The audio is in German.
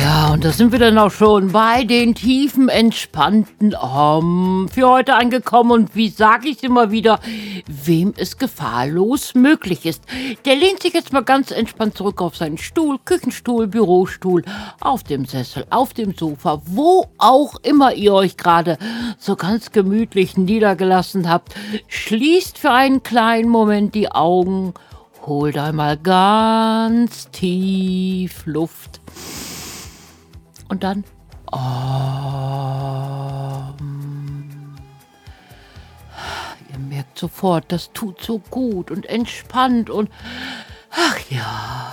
Ja, und da sind wir dann auch schon bei den tiefen, entspannten für heute angekommen. Und wie sage ich immer wieder, wem es gefahrlos möglich ist, der lehnt sich jetzt mal ganz entspannt zurück auf seinen Stuhl, Küchenstuhl, Bürostuhl, auf dem Sessel, auf dem Sofa, wo auch immer ihr euch gerade so ganz gemütlich niedergelassen habt. Schließt für einen kleinen Moment die Augen, holt einmal ganz tief Luft. Und dann ihr merkt sofort, das tut so gut und entspannt und ach ja,